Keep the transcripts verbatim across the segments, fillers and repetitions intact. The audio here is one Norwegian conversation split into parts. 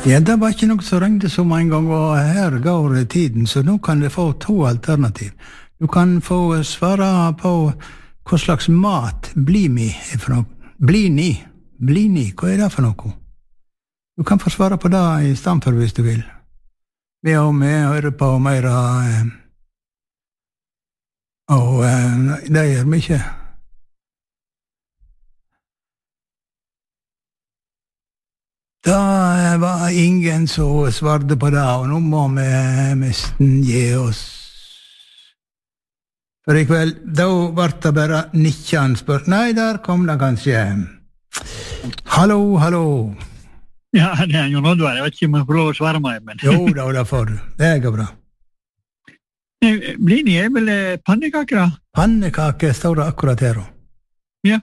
Ja, det var ikke noe som ringte så mange ganger, og her går tiden, så nå kan du få to alternativ. Du kan få svare på hva slags mat Blini er for noe. Blini, Blini, hva er det for noe? Du kan få svare på det i stedet for hvis du vil. Vi og vi hører på mer eh, og eh, det gjør vi ikke. Da var ingen som svarte på det, og nå må vi nesten gi oss. For i kveld, da var det bare nittjen spør. Nei, der kom det kanskje. Hallo, hallo. Ja, det er jo noe du er. Jeg vet ikke om jeg får lov å svare meg, men... Jo, da, da får du. Det går bra. Blini er vel pannekaker da? Pannekaker står det akkurat her. Ja.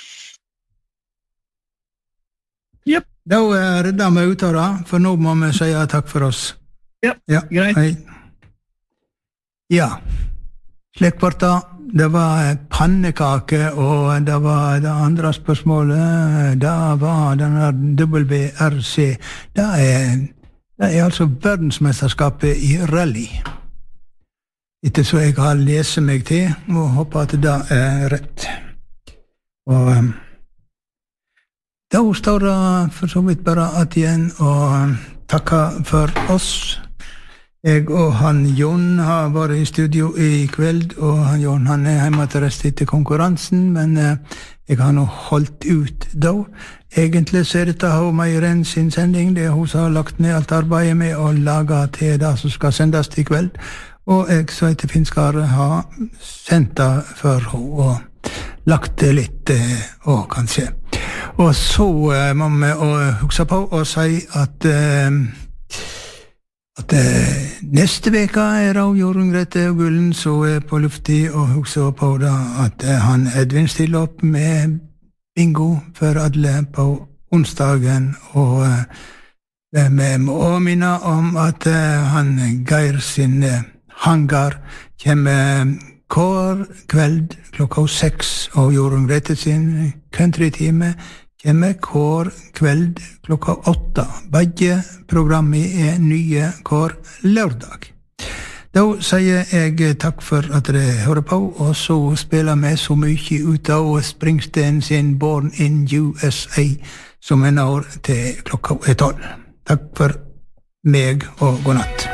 Japp. Da redder vi ut av det, for nå må vi si takk for oss. Ja, ja greit. Hei. Ja, slik var det. Det var pannekake, og det var det andre spørsmålet, det var denne W R C. Det er, det er altså verdensmesterskapet i rally. Etter så jeg har lest meg til, og håper at det er rett. Og... Da står det for så vidt bare at igjen og takka for oss. Jeg og han Jon har vært i studio i kveld, og han Jon han er hjemme til rest etter konkurransen, men eh, jeg har nå holdt ut da. Egentlig så er dette hun Meiren sin sending, det er hun som har lagt ned alt arbeidet med å lage til det som skal sendes i kveld, og jeg så heter Finskar har sendt det for henne og lagt det litt eh, og kanskje. Og så eh, må vi huske på å si at, eh, at eh, neste veka er det Jorunn Grete og Gullen som er på lufti, og huske på da at eh, han Edvin stiller opp med bingo for alle på onsdagen, og eh, vi må minne om at eh, han Geir sin eh, hangar kommer hver kveld klokka seks, og Jorunn Grete sin countrytime kommer hver kveld klokka åtte. Begge programmer er nye hver lørdag. Da sier jeg takk for at dere hører på, og så spiller vi så mye ut av Springsteen sin Born in U S A, som er når til klokka er tolv. Takk for meg, og god natt.